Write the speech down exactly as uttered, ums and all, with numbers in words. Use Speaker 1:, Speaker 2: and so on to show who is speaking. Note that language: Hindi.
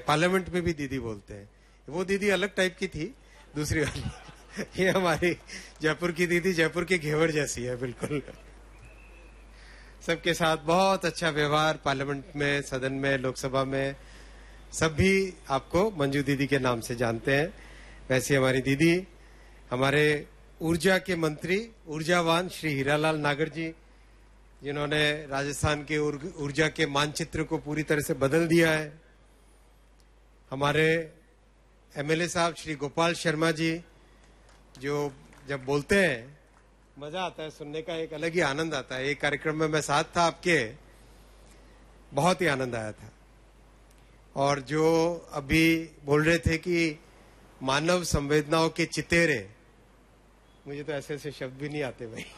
Speaker 1: पार्लियामेंट में भी दीदी बोलते हैं। वो दीदी अलग टाइप की थी, दूसरी वाली। ये हमारी जयपुर की दीदी जयपुर के घेवर जैसी है बिल्कुल। सबके साथ बहुत अच्छा व्यवहार, पार्लियामेंट में, सदन में, लोकसभा में, सभी आपको मंजू दीदी के नाम से जानते हैं। वैसे हमारी दीदी हमारे ऊर्जा के मंत्री, ऊर्जावान श्री हीरालाल नागर जी, जिन्होंने राजस्थान के ऊर्जा के मानचित्र को पूरी तरह से बदल दिया है। हमारे एमएलए साहब श्री गोपाल शर्मा जी, जो जब बोलते हैं मजा आता है सुनने का, एक अलग ही आनंद आता है। एक कार्यक्रम में मैं साथ था आपके, बहुत ही आनंद आया था। और जो अभी बोल रहे थे कि मानव संवेदनाओं के चितेरे, मुझे तो ऐसे ऐसे शब्द भी नहीं आते भाई।